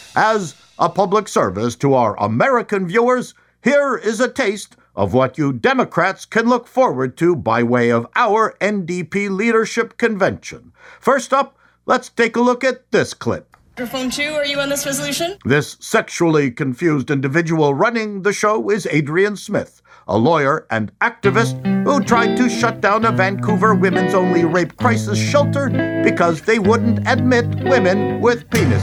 As a public service to our American viewers, here is a taste of what you Democrats can look forward to by way of our NDP Leadership Convention. First up, let's take a look at this clip. Microphone 2, are you on this resolution? This sexually confused individual running the show is Adrian Smith, a lawyer and activist who tried to shut down a Vancouver women's-only rape crisis shelter because they wouldn't admit women with penises.